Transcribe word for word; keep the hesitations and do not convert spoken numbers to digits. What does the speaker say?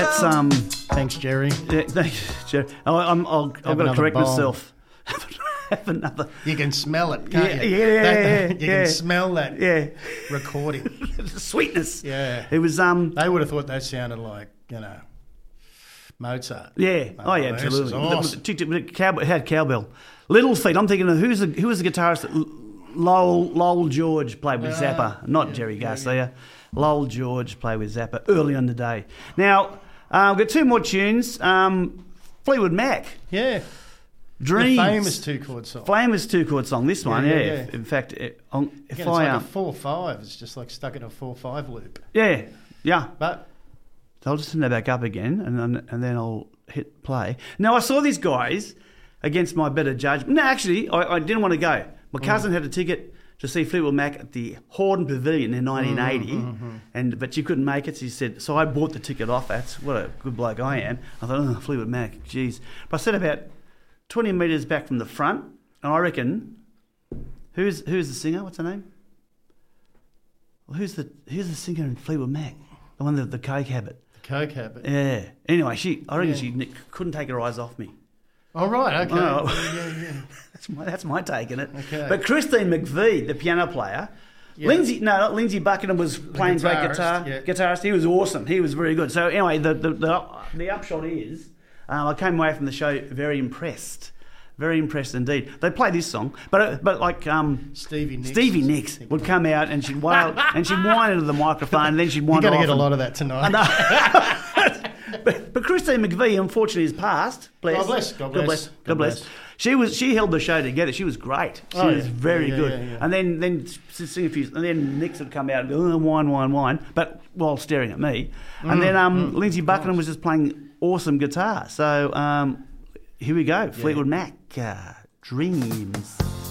That's um. Thanks, Jerry. Yeah, thanks, Jerry. Oh, I'm, I'll, I've got to another correct bowl. myself. Have another. You can smell it, can't Yeah, you? yeah, yeah, That- yeah, You yeah. can smell that Yeah, recording. sweetness. Yeah. It was um. They would have thought that sounded like, you know, Mozart. Yeah. Oh, yeah, this absolutely. is The- awesome. the- the- the cow- it had cowbell. Little Feet. I'm thinking of who's the who was the guitarist that L- Lowell Lowell George played with Uh, Zappa, not yeah, Jerry yeah, Garcia. Lowell George played with Zappa early on today. Now uh, we've got two more tunes. Um, Fleetwood Mac. Yeah. Dreams. The famous two-chord song. Famous two-chord song. This one, yeah. yeah, yeah. In fact, it, um, if Again, it's I like um, a four five. It's just like stuck in a four five loop. yeah, yeah. But So I'll just turn that back up again, and then, and then I'll hit play. Now, I saw these guys against my better judgment. No, actually, I, I didn't want to go. My cousin had a ticket to see Fleetwood Mac at the Horden Pavilion in nineteen eighty, Mm-hmm, and but she couldn't make it. So she said, so I bought the ticket off. That's what a good bloke I am. I thought, oh, Fleetwood Mac, geez. But I sat about twenty metres back from the front, and I reckon, who's who's the singer? What's her name? Well, who's the who's the singer in Fleetwood Mac? The one that the coke habit. the coke habit. Yeah. Anyway, she I reckon Yeah. she n- couldn't take her eyes off me. Oh, right, okay. Oh. Yeah, yeah, yeah. That's my that's my take in it. Okay. But Christine McVie, the piano player, Yeah. Lindsay no, not Lindsay Buckingham was playing great guitarist, guitar. yeah. Guitarist, he was awesome. He was very good. So anyway, the the the, the upshot is, um, I came away from the show very impressed. Very impressed indeed. They play this song, but uh, but like um, Stevie Nicks. Stevie Nicks would come out and she'd wail and she'd whine into the microphone and then she'd You're wander going to off get a and- lot of that tonight. but, but Christine McVie, unfortunately, is passed. Bless. God bless, God God bless, bless. God God bless. bless. She was. She held the show together. She was great. She Oh, was yeah. very Yeah, yeah, good. yeah, yeah. And then, then sing a few. And then Nix would come out and go, oh, whine, whine, whine, but while staring at me. And Mm, then um, Lindsay Buckingham was just playing awesome guitar. So um, here we go. Fleetwood Mac, uh, Dreams.